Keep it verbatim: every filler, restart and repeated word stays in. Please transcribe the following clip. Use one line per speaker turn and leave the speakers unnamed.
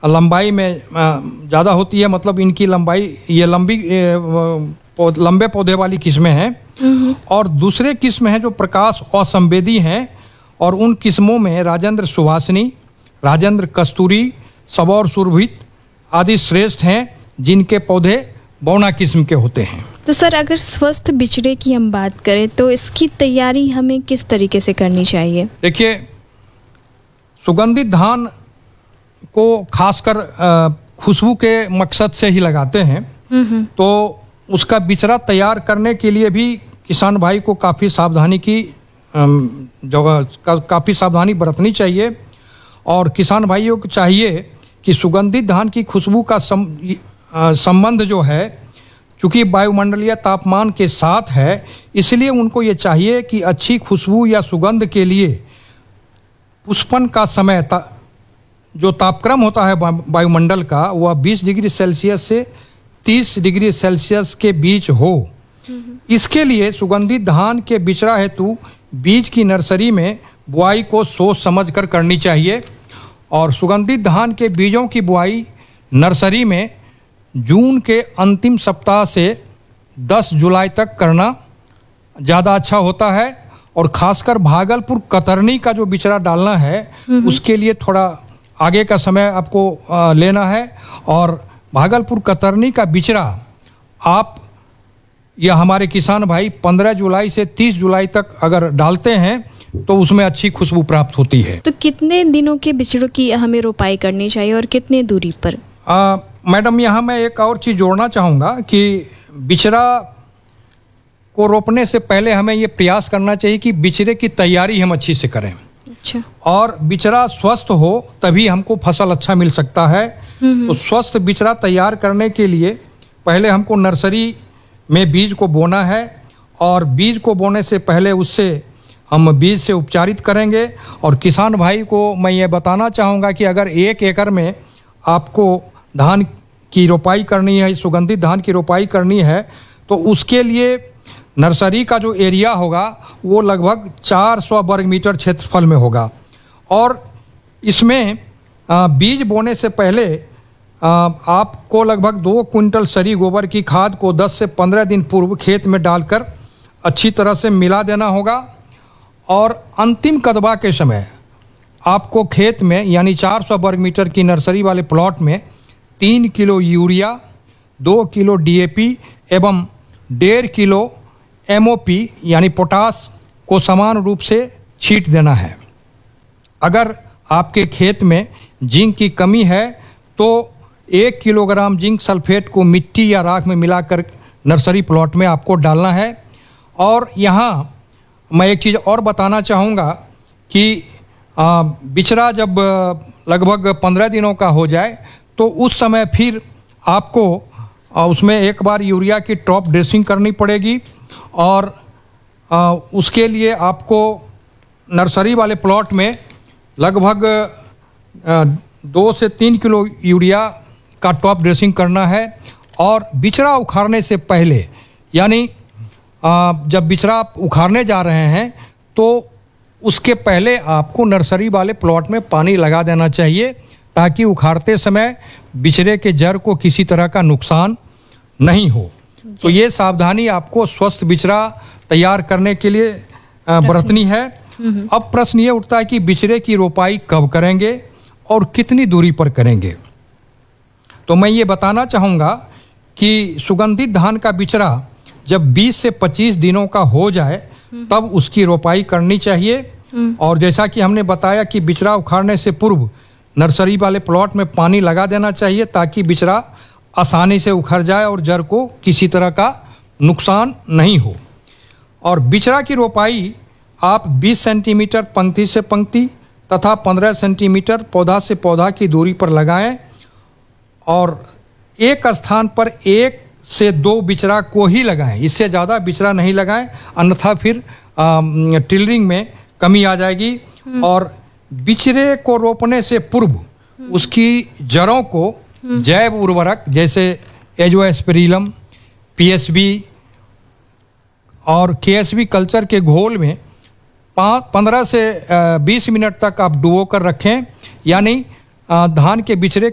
लंबाई में ज़्यादा होती है, मतलब इनकी लंबाई ये लंबी पौध, लंबे पौधे वाली किस्में हैं। और दूसरे किस्म हैं जो प्रकाश असंवेदी हैं, और उन किस्मों में राजेंद्र सुहासिनी, राजेंद्र कस्तूरी, सबौर सुरभित आदि श्रेष्ठ हैं, जिनके पौधे बौना किस्म के होते हैं।
तो सर, अगर स्वस्थ बिचड़े की हम बात करें तो इसकी तैयारी हमें किस तरीके से करनी चाहिए?
देखिए, सुगंधित धान को खासकर खुशबू के मकसद से ही लगाते हैं, तो उसका बिचड़ा तैयार करने के लिए भी किसान भाई को काफ़ी सावधानी की जगह का, काफ़ी सावधानी बरतनी चाहिए। और किसान भाइयों को चाहिए कि सुगंधित धान की खुशबू का सम, संबंध जो है, चूँकि वायुमंडलीय तापमान के साथ है, इसलिए उनको ये चाहिए कि अच्छी खुशबू या सुगंध के लिए पुष्पन का समय ता, जो तापक्रम होता है वायुमंडल का, वह बीस डिग्री सेल्सियस से तीस डिग्री सेल्सियस के बीच हो। इसके लिए सुगंधित धान के बिचड़ा हेतु बीज की नर्सरी में बुआई को सोच समझ कर करनी चाहिए। और सुगंधित धान के बीजों की बुआई नर्सरी में जून के अंतिम सप्ताह से दस जुलाई तक करना ज़्यादा अच्छा होता है। और ख़ासकर भागलपुर कतरनी का जो बिचड़ा डालना है, उसके लिए थोड़ा आगे का समय आपको लेना है। और भागलपुर कतरनी का बिचड़ा आप या हमारे किसान भाई पंद्रह जुलाई से तीस जुलाई तक अगर डालते हैं तो उसमें अच्छी खुशबू प्राप्त होती है।
तो कितने दिनों के बिचड़ों की हमें रोपाई करनी चाहिए और कितने दूरी पर?
आ, मैडम, यहाँ मैं एक और चीज़ जोड़ना चाहूँगा कि बिचड़ा को रोपने से पहले हमें ये प्रयास करना चाहिए कि बिचड़े की तैयारी हम अच्छी से करें।
अच्छा।
और बिचड़ा स्वस्थ हो तभी हमको फसल अच्छा मिल सकता है। तो स्वस्थ बिचड़ा तैयार करने के लिए पहले हमको नर्सरी में बीज को बोना है, और बीज को बोने से पहले उससे हम बीज से उपचारित करेंगे। और किसान भाई को मैं ये बताना चाहूँगा कि अगर एक एकड़ में आपको धान की रोपाई करनी है, सुगंधित धान की रोपाई करनी है, तो उसके लिए नर्सरी का जो एरिया होगा वो लगभग चार सौ वर्ग मीटर क्षेत्रफल में होगा। और इसमें बीज बोने से पहले आपको लगभग दो क्विंटल सरी गोबर की खाद को दस से पंद्रह दिन पूर्व खेत में डालकर अच्छी तरह से मिला देना होगा। और अंतिम कदबा के समय आपको खेत में यानी चार सौ वर्ग मीटर की नर्सरी वाले प्लॉट में तीन किलो यूरिया, दो किलो डीएपी एवं डेढ़ किलो एमओपी यानी पोटास को समान रूप से छींट देना है। अगर आपके खेत में जिंक की कमी है तो एक किलोग्राम जिंक सल्फेट को मिट्टी या राख में मिलाकर नर्सरी प्लॉट में आपको डालना है। और यहाँ मैं एक चीज़ और बताना चाहूँगा कि बिचड़ा जब लगभग पंद्रह दिनों का हो जाए तो उस समय फिर आपको उसमें एक बार यूरिया की टॉप ड्रेसिंग करनी पड़ेगी। और उसके लिए आपको नर्सरी वाले प्लॉट में लगभग दो से तीन किलो यूरिया का टॉप ड्रेसिंग करना है। और बिचड़ा उखाड़ने से पहले, यानी जब बिचड़ा आप उखाड़ने जा रहे हैं तो उसके पहले आपको नर्सरी वाले प्लॉट में पानी लगा देना चाहिए, ताकि उखाड़ते समय बिचड़े के जड़ को किसी तरह का नुकसान नहीं हो। तो ये सावधानी आपको स्वस्थ बिचड़ा तैयार करने के लिए बरतनी है। अब प्रश्न ये उठता है कि बिचड़े की रोपाई कब करेंगे और कितनी दूरी पर करेंगे। तो मैं ये बताना चाहूँगा कि सुगंधित धान का बिचड़ा जब बीस से पच्चीस दिनों का हो जाए तब उसकी रोपाई करनी चाहिए। और जैसा कि हमने बताया कि बिचड़ा उखाड़ने से पूर्व नर्सरी वाले प्लॉट में पानी लगा देना चाहिए, ताकि बिचड़ा आसानी से उखड़ जाए और जड़ को किसी तरह का नुकसान नहीं हो। और बिचड़ा की रोपाई आप बीस सेंटीमीटर पंक्ति से पंक्ति तथा पंद्रह सेंटीमीटर पौधा से पौधा की दूरी पर लगाएं। और एक स्थान पर एक से दो बिचड़ा को ही लगाएं, इससे ज़्यादा बिचड़ा नहीं लगाएं, अन्यथा फिर टिलरिंग में कमी आ जाएगी। और बिचड़े को रोपने से पूर्व उसकी जड़ों को जैव उर्वरक जैसे एजोस्पेरिलम, पीएसबी और केएसबी कल्चर के घोल में पंद्रह से बीस मिनट तक आप डुबो कर रखें। यानी धान के बिचड़े